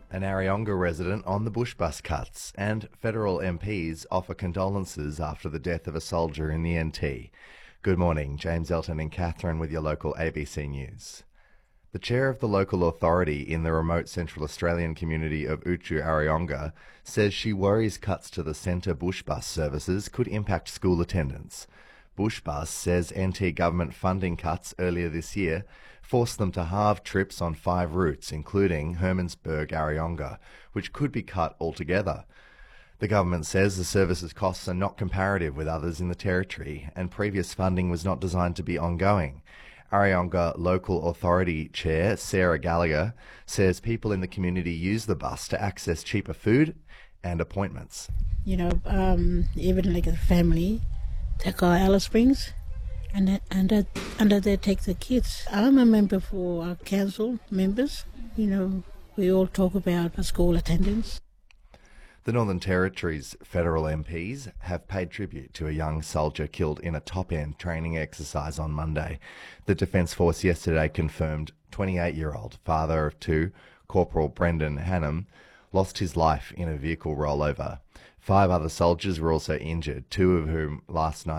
An Areyonga resident on the bush bus cuts, and federal MPs offer condolences after the death of a soldier in the NT. Good morning, James Elton and Catherine with your local ABC News. The chair of the local authority in the remote Central Australian community of Uchu Areyonga says she worries cuts to the centre bush bus services could impact school attendance. Bushbus says NT government funding cuts earlier this year forced them to halve trips on 5 routes, including Hermannsburg-Areyonga, which could be cut altogether. The government says the service's costs are not comparative with others in the territory, and previous funding was not designed to be ongoing. Areyonga Local Authority Chair Sarah Gallagher says people in the community use the bus to access cheaper food and appointments. Even like a family, they go Alice Springs, and they take the kids. I'm a member for our council members. We all talk about school attendance. The Northern Territory's federal MPs have paid tribute to a young soldier killed in a top-end training exercise on Monday. The Defence Force yesterday confirmed 28-year-old father of 2, Corporal Brendan Hannam, lost his life in a vehicle rollover. 5 other soldiers were also injured, 2 of whom last night